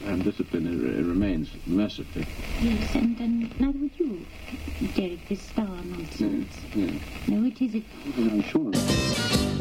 and discipline remains mercifully. Yes, and neither would you, Derek, this star nonsense. No. No, it isn't. I'm sure.